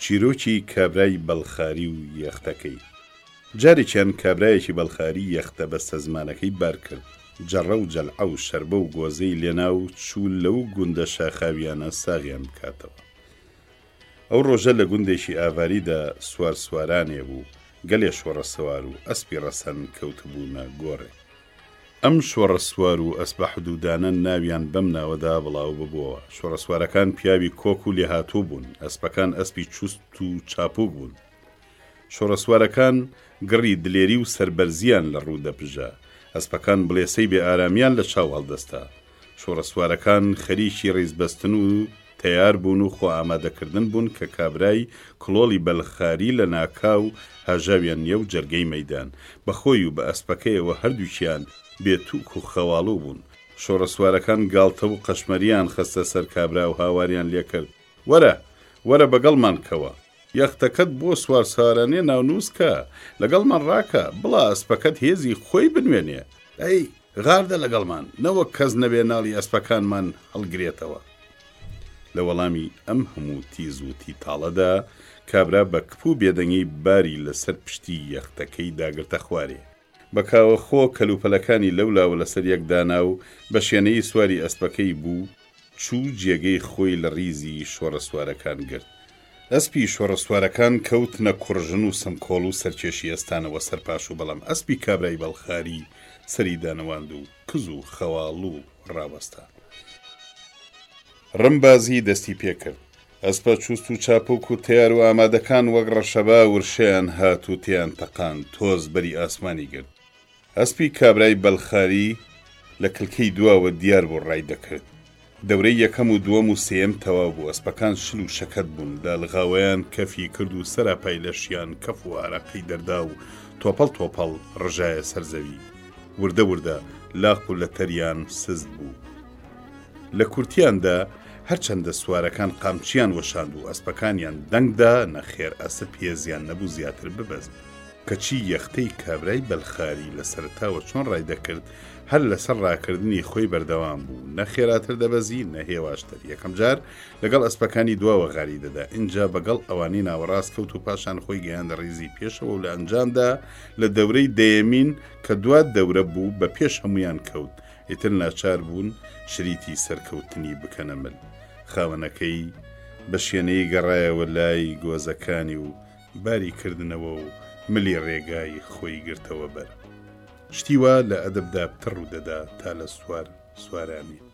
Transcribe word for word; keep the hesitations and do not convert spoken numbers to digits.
چیرۆکی کابرای بەڵخاری و یەختەکەی. جارێکیان کابرایەکی بەڵخاری یەختە بەستە زمانەکەی بار کرد. جەڕە و جەلعە و شەربە و گۆزەی لێناو چوو لەو گوندە شاخاویانە ساغیان بکاتەوە. ئەو ڕۆژە لە گوندێکی ئاواریدا سوار سوارانێ بوو، گەلێ شۆڕە سەوار و ئەسپی ڕەسەن کەوتبوونە گۆڕێ. ئەم شۆڕە سوار و ئەسپە حدودانە ناویان بەم ناوەدا بڵاو ببووەوە. شۆڕە سوارەکان پیاوی کۆک و لێهاتوو بوون، ئەسپەکان ئەسپی چوست و چاپوک بوون. شۆڕە سوارەکان گڕی دلێری و سەربەرزیان لە ڕوو دەپژە، ئەسپەکان بڵێسەی بێ ئارامیان لە چاو هەڵدەستا. شۆڕە سوارەکان خەریکی ڕیزبەستن و تەیار بوون و خۆ ئامادەکردن بوون کە کابرای کڵۆڵی بەلخاری لە ناکاو هاژاویان نیە و جەرگەی مەیدان بەخۆی و بە ئەسپەکەیەوە هەردووکیان بێتوک و خەواڵوو بوون. شۆڕە سوارەکان گاڵتە و قەشمەریان خستە سەر کابرا و هاواریان لێ کرد: وەرە وەرە بەگەڵمان کەوە، یەختەکەت بۆ سوار سوارانێ ناونووسکە، لەگەڵمان ڕاکە، بڵا ئەسپەکەت هێزی خۆی بنوێنێ. ئەی غاردە لەگەڵمان، نەوەک کەس نەبێ ناڵی ئەسپەکانمان هەڵگرێتەوە. لە وەڵامی ئەم هەموو تیز و تیتاڵەدا کابرا بە کپ و بێدەنگی باری لەسەر پشتی یەختەکەی داگرتە خوارێ. بەکاوە خۆ کەلوپەلەکانی لەولاوە لەسەر یەکدانا و بە شوێنەی سواری ئەسپەکەی بوو، چوو جێگەی خۆی لە ڕیزی شۆڕە سوارەکان گرت. ئەسپی شۆڕە سوارەکان کەوتنە کوڕژن و سمکۆڵ و سەرکێشی ئێستانەوە سەرپاش و بەڵام ئەسپی کابرای بەڵخاری سەری دانەواند و کز و خەواڵ و ڕاوەستا. ڕمبازی دەستی پێکرد. ئەسپە چوست و چاپۆک و تیار و ئامادەکان وەک ڕەشەبا ورشەیان هات و تیان تەقان تۆز بەری ئاسمانی گرت. ئەسپی کابرای بەڵخاری لە کلکەی دواوە دیار بۆ ڕای دەکرد. دەورەی یەکەم و دووەم و سێم تەواو بوو. ئەسپەکان شل و شەکەت بوون، داڵغاوەیان کەفی کرد و سەراپای لەشیان کەف و ئارەقەی دەردا و تۆپەڵ تۆپەڵ ڕژایە سەرزەوی. وردە وردە لاق و لە تەریان سزد بوو. لە کورتیاندا هەرچەندە سوارەکان قامچیان وەشاند و ئەسپەکانیان دەنگدا، نەخێر ئەسپ هێزیان نەبوو زیاتر ببەست. کەچی یەختەی کابرای بەلخاری لە سەرتاوە چۆن ڕای دەکرد، هەر لەسەر ڕاکردنی خۆی بەردەوام بوو، نەخێراتر دەبەزی نەهێواشتر. یەکەم جار لەگەڵ ئەسپەکانی دواوە غاری دەدا، اینجا بەگەڵ ئەوانی ناوەڕاست کەوت و پاشان خۆی گەیاندە ڕیزی پێشەوە و لە ئەنجامدا لە دەورەی دەیەمین کە دوات دەورە بوو بە پێش هەمویان کەوت. ئیتر ناچار بوون شریتی سەرکەوتنی بکەنە مل. خاوەنەکەی بە شوێنەی گەڕایەوە لای گۆزەکانی و باری کردنەوە و ملی ڕێگای خۆی گرتەوە بەر. شتیوە لە ئەدەبدا پتڕ و دەدا تا لە سوار سوارانی.